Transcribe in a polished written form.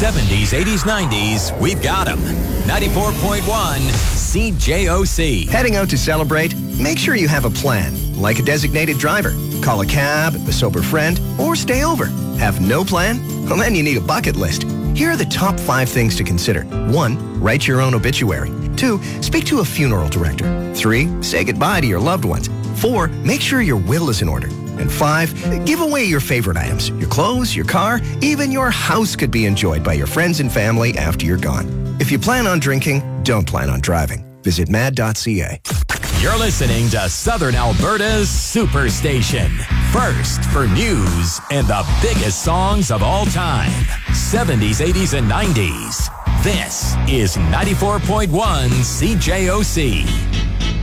70s, 80s, 90s, we've got them. 94.1 CJOC. Heading out to celebrate? Make sure you have a plan, like a designated driver. Call a cab, a sober friend, or stay over. Have no plan? Well, then you need a bucket list. Here are the top 5 things to consider. 1, write your own obituary. 2, speak to a funeral director. 3, say goodbye to your loved ones. 4, make sure your will is in order. And 5, give away your favorite items. Your clothes, your car, even your house could be enjoyed by your friends and family after you're gone. If you plan on drinking, don't plan on driving. Visit mad.ca. You're listening to Southern Alberta's Superstation. First for news and the biggest songs of all time. 70s, 80s, and 90s. This is 94.1 CJOC.